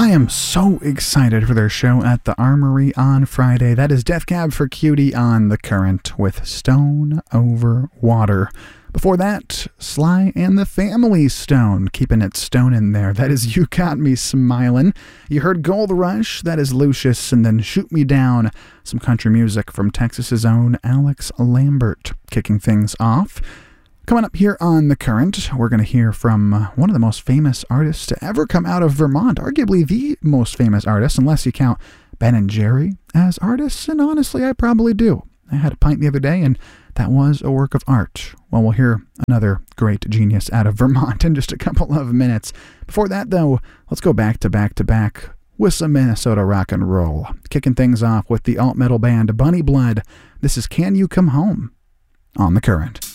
am so excited for their show at the Armory on Friday. That is Death Cab for Cutie on The Current with Stone Over Water. Before that, Sly and the Family Stone, keeping it stone in there. That is You Got Me Smilin'. You heard Gold Rush, that is Lucius, and then Shoot Me Down, some country music from Texas's own Alex Lambert, kicking things off. Coming up here on The Current, we're going to hear from one of the most famous artists to ever come out of Vermont, arguably the most famous artist, unless you count Ben and Jerry as artists, and honestly, I probably do. I had a pint the other day, and that was a work of art. Well, we'll hear another great genius out of Vermont in just a couple of minutes. Before that, though, let's go back to back with some Minnesota rock and roll. Kicking things off with the alt-metal band Bunny Blood. This is Can You Come Home on The Current.